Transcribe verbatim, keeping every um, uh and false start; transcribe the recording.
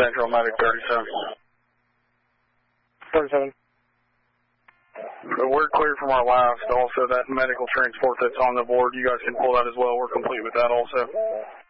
Central, medic thirty-seven. thirty-seven. But we're clear from our last. Also, that medical transport that's on the board, you guys can pull that as well. We're complete with that also.